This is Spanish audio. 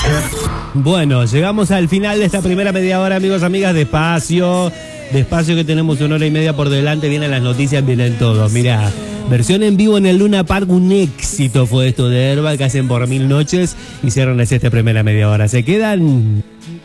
Bueno, llegamos al final de esta primera media hora, amigos, amigas. Despacio, despacio que tenemos 1 hora y media por delante. Vienen las noticias, vienen todos. Mirá, versión en vivo en el Luna Park, un éxito fue esto de Airbag, que hacen por 1000 noches. Hicieron esta primera media hora. Se quedan